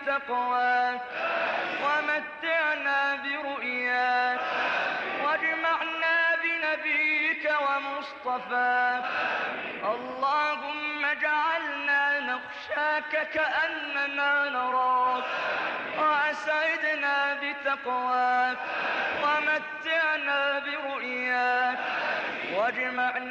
بتقواك ومتعنا برؤياك واجمعنا بنبيك ومصطفاك. اللهم اجعلنا نخشاك كأننا نراك وأسعدنا بتقواك ومتعنا برؤياك واجمعنا